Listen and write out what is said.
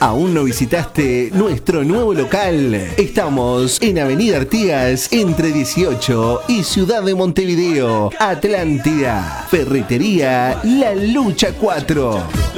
¿Aún no visitaste nuestro nuevo local? Estamos en Avenida Artigas, entre 18 y Ciudad de Montevideo, Atlántida. Ferretería La Lucha 4.